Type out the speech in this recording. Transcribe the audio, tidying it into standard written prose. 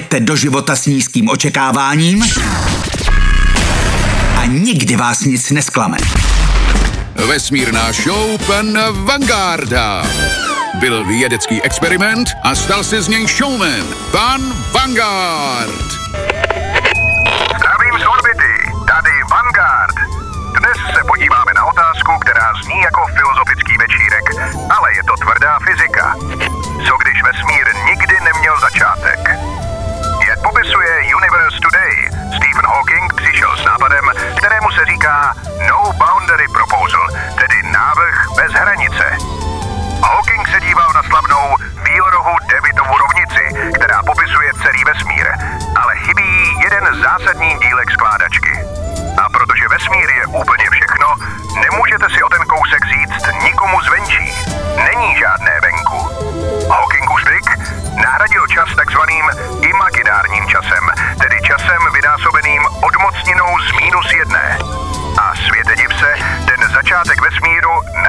Jdete do života s nízkým očekáváním a nikdy vás nic nesklame. Vesmírná show pana Vangarda. Byl vědecký experiment a stal se z něj showman. Pan Vanguard. Zdravím z orbity, tady Vanguard. Dnes se podíváme na otázku, která zní jako filozofický večírek, ale je to tvrdá fyzika. Co když vesmír nikdy neměl začátek? Jak popisuje Universe Today, Stephen Hawking přišel s nápadem, kterému se říká No Boundary Proposal, tedy návrh bez hranice. Hawking se díval na slavnou výorohu Davidovu rovnici, která popisuje celý vesmír, ale chybí jí jeden zásadní dílek skládačky. A protože vesmír je úplně všechno, nemůžete si o ten kousek říct nikomu zvenčí. Není žádné venku. Hawkingův trik nahradil čas takzvaným imaginárním časem, tedy časem vynásobeným odmocninou z -1. A světe div se, ten začátek vesmíru